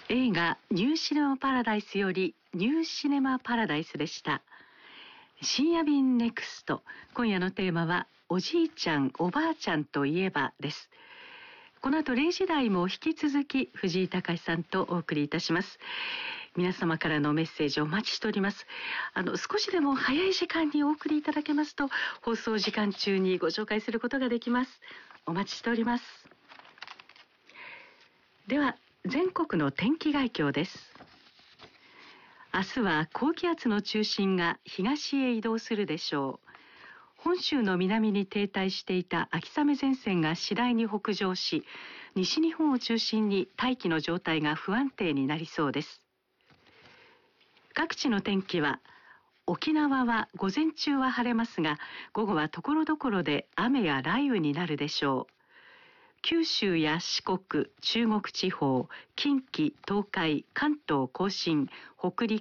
映画ニューシネマパラダイスよりニューシネマパラダイスでした。深夜便ネクスト、今夜のテーマはおじいちゃんおばあちゃんといえばです。この後0時台も引き続き藤井隆さんとお送りいたします。皆様からのメッセージをお待ちしております。少しでも早い時間にお送りいただけますと放送時間中にご紹介することができます。お待ちしております。では全国の天気概況です。明日は高気圧の中心が東へ移動するでしょう。本州の南に停滞していた秋雨前線が次第に北上し、西日本を中心に大気の状態が不安定になりそうです。各地の天気は、沖縄は午前中は晴れますが、午後は所々で雨や雷雨になるでしょう。九州や四国、中国地方、近畿、東海、関東甲信、北陸、